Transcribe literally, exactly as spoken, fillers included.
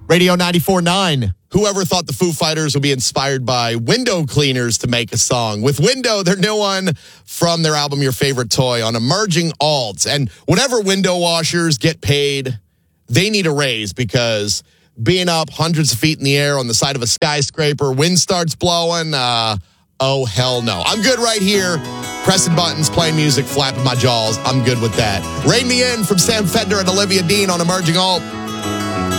Radio ninety-four point nine. Whoever thought the Foo Fighters would be inspired by window cleaners to make a song? With Window, their new one from their album Your Favorite Toy on Emerging Alts. And whenever window washers get paid, they need a raise because being up hundreds of feet in the air on the side of a skyscraper, wind starts blowing, uh, oh, hell no. I'm good right here, pressing buttons, playing music, flapping my jaws. I'm good with that. Rein Me In from Sam Fender and Olivia Dean on Emerging Alt.